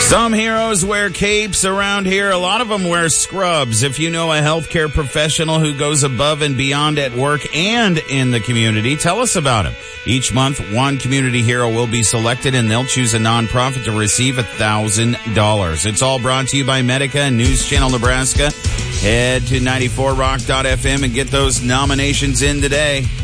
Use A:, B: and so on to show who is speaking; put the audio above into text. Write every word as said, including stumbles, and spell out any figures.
A: Some heroes wear capes around here. A lot of them wear scrubs. If you know a healthcare professional who goes above and beyond at work and in the community, tell us about him. Each month, one community hero will be selected, and they'll choose a nonprofit to receive one thousand dollars. It's all brought to you by Medica and News Channel Nebraska. Head to ninety-four rock dot f m and get those nominations in today.